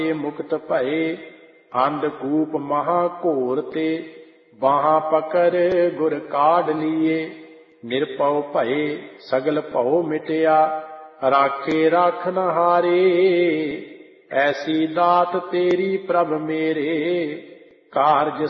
ਮੁਕਤ ਭਏ। ਅੰਧਕੂਪ ਮਹਾ ਘੋਰ ਤੇ ਬਾਹਾਂ ਪਕੜ ਗੁਰ ਕਾਢ ਲੀਏ। ਨਿਰਭਉ ਭਏ ਸਗਲ ਭਉ ਮਿਟਿਆ ਰਾਖੇ ਰਾਖਨ ਹਾਰੇ। ਐਸੀ ਦਾਤ ਤੇਰੀ ਪ੍ਰਭ ਮੇਰੇ ਕਾਰਜ